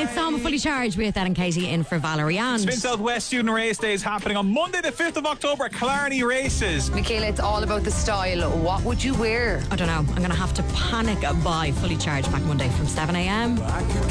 It's Tom Fully Charged with Ed and Katie in for Valerie Ann. Spin Southwest Student Race Day is happening on Monday the 5th of October at Killarney Races. Michaela, it's all about the style. What would you wear? I don't know. I'm going to have to panic buy Fully Charged back Monday from 7 a.m.